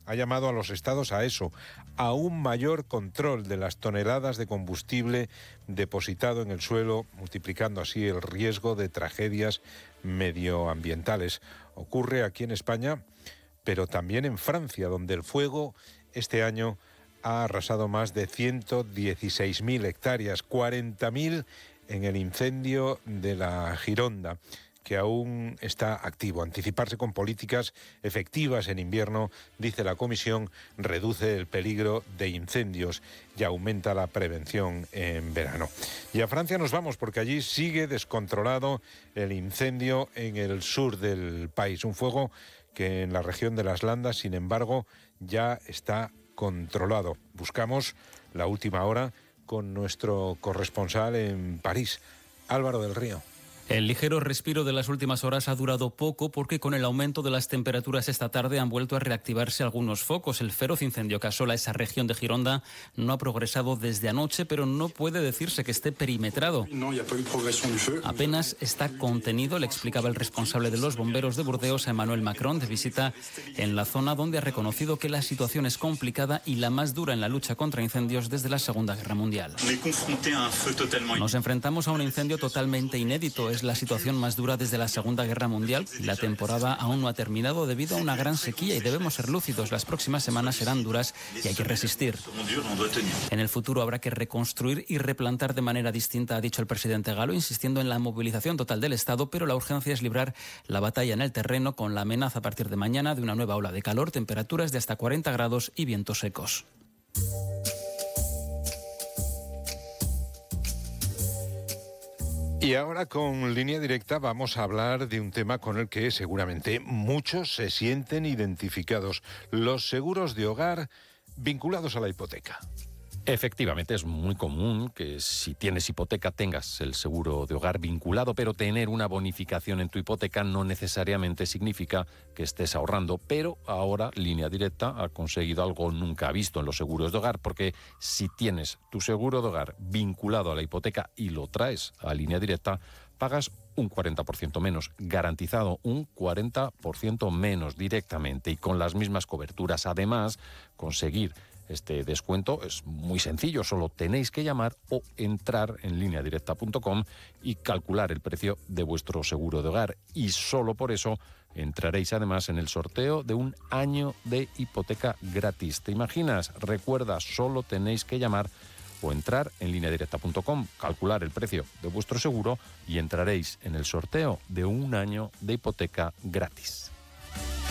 ha llamado a los estados a eso, a un mayor control de las toneladas de combustible depositado en el suelo, multiplicando así el riesgo de tragedias medioambientales. Ocurre aquí en España, pero también en Francia, donde el fuego este año ha arrasado más de 116.000 hectáreas, 40.000 en el incendio de la Gironda, que aún está activo. Anticiparse con políticas efectivas en invierno, dice la Comisión, reduce el peligro de incendios y aumenta la prevención en verano. Y a Francia nos vamos porque allí sigue descontrolado el incendio en el sur del país. Un fuego que en la región de las Landas, sin embargo, ya está controlado. Buscamos la última hora con nuestro corresponsal en París, Álvaro del Río. El ligero respiro de las últimas horas ha durado poco porque con el aumento de las temperaturas esta tarde han vuelto a reactivarse algunos focos. El feroz incendio que asola esa región de Gironda no ha progresado desde anoche, pero no puede decirse que esté perimetrado. Apenas está contenido, le explicaba el responsable de los bomberos de Burdeos a Emmanuel Macron, de visita en la zona, donde ha reconocido que la situación es complicada y la más dura en la lucha contra incendios desde la Segunda Guerra Mundial. Nos enfrentamos a un incendio totalmente inédito. Es la situación más dura desde la Segunda Guerra Mundial. La temporada aún no ha terminado debido a una gran sequía y debemos ser lúcidos. Las próximas semanas serán duras y hay que resistir. En el futuro habrá que reconstruir y replantar de manera distinta, ha dicho el presidente galo, insistiendo en la movilización total del Estado, pero la urgencia es librar la batalla en el terreno con la amenaza a partir de mañana de una nueva ola de calor, temperaturas de hasta 40 grados y vientos secos. Y ahora con Línea Directa vamos a hablar de un tema con el que seguramente muchos se sienten identificados: los seguros de hogar vinculados a la hipoteca. Efectivamente, es muy común que si tienes hipoteca tengas el seguro de hogar vinculado, pero tener una bonificación en tu hipoteca no necesariamente significa que estés ahorrando. Pero ahora Línea Directa ha conseguido algo nunca visto en los seguros de hogar, porque si tienes tu seguro de hogar vinculado a la hipoteca y lo traes a Línea Directa, pagas un 40% menos, garantizado un 40% menos directamente y con las mismas coberturas. Además, conseguir este descuento es muy sencillo, solo tenéis que llamar o entrar en lineadirecta.com y calcular el precio de vuestro seguro de hogar. Y solo por eso entraréis además en el sorteo de un año de hipoteca gratis. ¿Te imaginas? Recuerda, solo tenéis que llamar o entrar en lineadirecta.com, calcular el precio de vuestro seguro y entraréis en el sorteo de un año de hipoteca gratis.